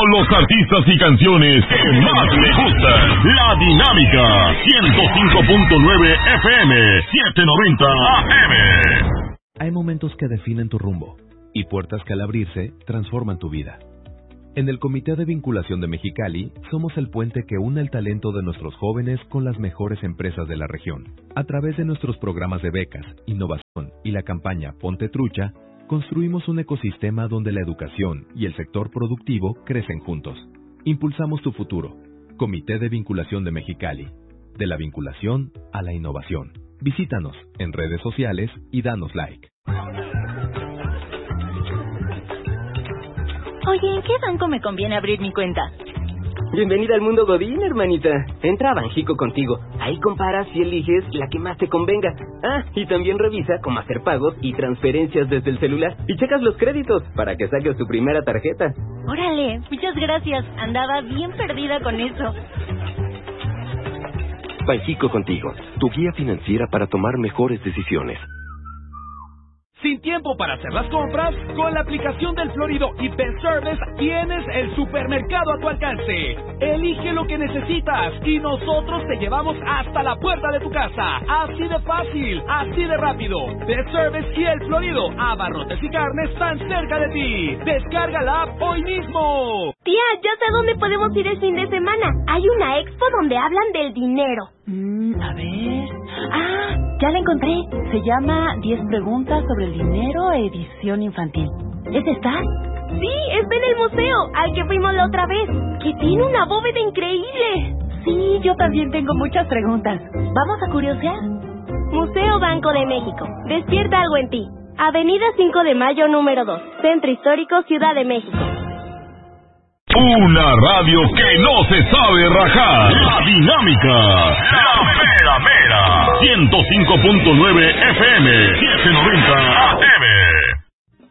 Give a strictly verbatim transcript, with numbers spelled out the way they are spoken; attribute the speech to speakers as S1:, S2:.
S1: con los artistas y canciones que más le gustan. La Dinámica, ciento cinco punto nueve F M, setecientos noventa A M.
S2: Hay momentos que definen tu rumbo y puertas que al abrirse transforman tu vida. En el Comité de Vinculación de Mexicali, somos el puente que une el talento de nuestros jóvenes con las mejores empresas de la región. A través de nuestros programas de becas, innovación y la campaña Ponte Trucha, construimos un ecosistema donde la educación y el sector productivo crecen juntos. Impulsamos tu futuro. Comité de Vinculación de Mexicali. De la vinculación a la innovación. Visítanos en redes sociales y danos like.
S3: Oye, ¿en qué banco me conviene abrir mi cuenta?
S4: Bienvenida al mundo Godín, hermanita. Entra a Banjico Contigo. Ahí comparas y eliges la que más te convenga. Ah, y también revisa cómo hacer pagos y transferencias desde el celular. Y checas los créditos para que saques tu primera tarjeta.
S3: Órale, muchas gracias. Andaba bien perdida con eso.
S5: Banjico Contigo, tu guía financiera para tomar mejores decisiones.
S6: Sin tiempo para hacer las compras, con la aplicación del Florido y Best Service tienes el supermercado a tu alcance. Elige lo que necesitas y nosotros te llevamos hasta la puerta de tu casa. Así de fácil, así de rápido. Best Service y el Florido, abarrotes y carnes tan cerca de ti. Descarga la app hoy mismo.
S7: Tía, ya sé dónde podemos ir el fin de semana. Hay una expo donde hablan del dinero.
S3: Mm, a ver... Ah, ya la encontré. Se llama diez preguntas sobre el dinero, edición infantil. ¿Es esta?
S7: Sí, está en el museo, al que fuimos la otra vez, que tiene una bóveda increíble.
S3: Sí, yo también tengo muchas preguntas. ¿Vamos a curiosear?
S7: Museo Banco de México. Despierta algo en ti. Avenida cinco de Mayo, número dos. Centro Histórico, Ciudad de México.
S1: Una radio que no se sabe rajar. La Dinámica. La mera mera. ciento cinco punto nueve F M. setecientos noventa A M.